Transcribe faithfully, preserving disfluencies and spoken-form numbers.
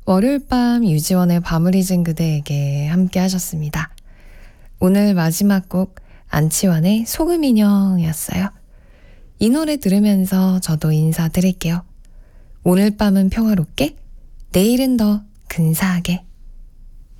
월요일 밤 유지원의 밤을 잊은 그대에게 함께 하셨습니다. 오늘 마지막 곡 안치환의 소금인형이었어요. 이 노래 들으면서 저도 인사드릴게요. 오늘 밤은 평화롭게, 내일은 더 근사하게.